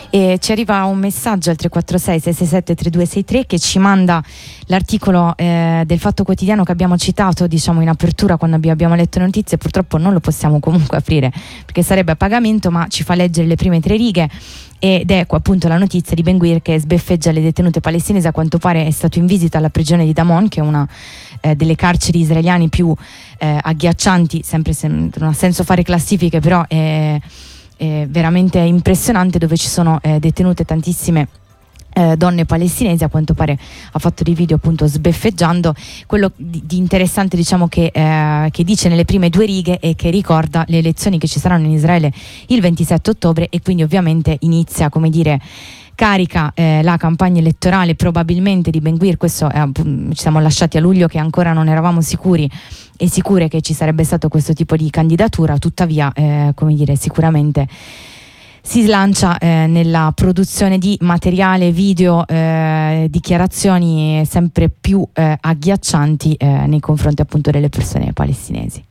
E ci arriva un messaggio al 346-667-3263 che ci manda l'articolo del Fatto Quotidiano che abbiamo citato, diciamo, in apertura quando abbiamo letto le notizie. Purtroppo non lo possiamo comunque aprire perché sarebbe a pagamento, ma ci fa leggere le prime 3 righe ed è appunto la notizia di Ben Gvir che sbeffeggia le detenute palestinesi. A quanto pare è stato in visita alla prigione di Damon, che è una delle carceri israeliane più agghiaccianti, sempre se non ha senso fare classifiche, però è veramente impressionante, dove ci sono detenute tantissime donne palestinesi. A quanto pare ha fatto dei video appunto sbeffeggiando. Quello di interessante, diciamo, che dice nelle prime 2 righe e che ricorda le elezioni che ci saranno in Israele il 27 ottobre e quindi ovviamente inizia, come dire, carica la campagna elettorale probabilmente di Ben Gvir. Questo ci siamo lasciati a luglio che ancora non eravamo sicuri e sicure che ci sarebbe stato questo tipo di candidatura, tuttavia come dire, sicuramente si slancia nella produzione di materiale video, dichiarazioni sempre più agghiaccianti nei confronti appunto delle persone palestinesi.